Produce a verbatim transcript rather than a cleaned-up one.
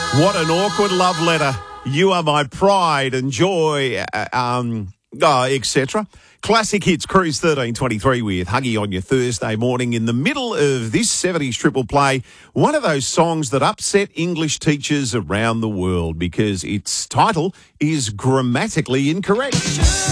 What an awkward love letter. You are my pride and joy, uh, um, uh, et cetera. Classic Hits, Cruise thirteen twenty-three with Huggy on your Thursday morning in the middle of this seventies triple play. One of those songs that upset English teachers around the world because its title is grammatically incorrect.